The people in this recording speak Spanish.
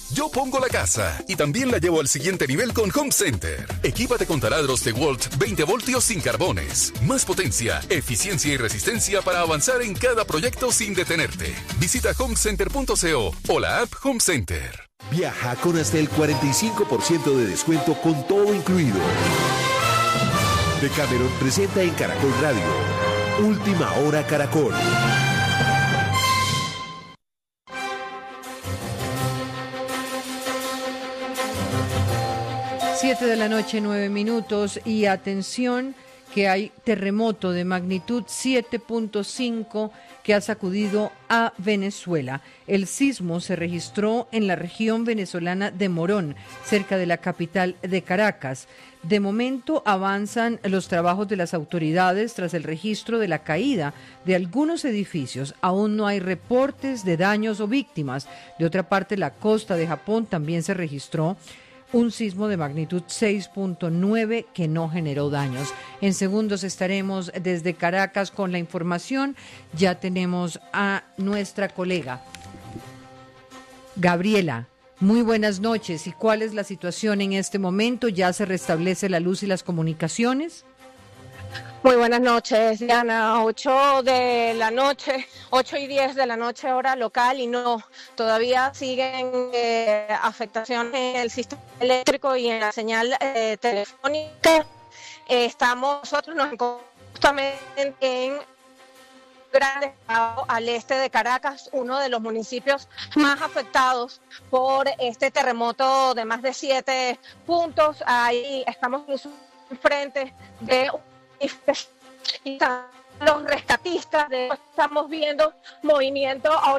Yo pongo la casa y también la llevo al siguiente nivel con Home Center. Equípate con taladros DeWalt 20 voltios sin carbones. Más potencia, eficiencia y resistencia para avanzar en cada proyecto sin detenerte. Visita homecenter.co o la app Home Center. Viaja con hasta el 45% de descuento con todo incluido. Decameron presenta en Caracol Radio Última Hora Caracol. 7:09 p.m. y atención que hay terremoto de magnitud 7.5 que ha sacudido a Venezuela. El sismo se registró en la región venezolana de Morón, cerca de la capital de Caracas. De momento avanzan los trabajos de las autoridades tras el registro de la caída de algunos edificios. Aún no hay reportes de daños o víctimas. De otra parte, la costa de Japón también se registró un sismo de magnitud 6.9 que no generó daños. En segundos estaremos desde Caracas con la información. Ya tenemos a nuestra colega Gabriela. Muy buenas noches. ¿Y cuál es la situación en este momento? ¿Ya se restablece la luz y las comunicaciones? Muy buenas noches, Diana. 8:10 de la noche hora local y no, todavía siguen afectaciones en el sistema eléctrico y en la señal telefónica. Nosotros nos encontramos justamente en Grande al este de Caracas, uno de los municipios más afectados por este terremoto de más de 7 puntos. Ahí estamos enfrente de y los rescatistas, estamos viendo movimiento.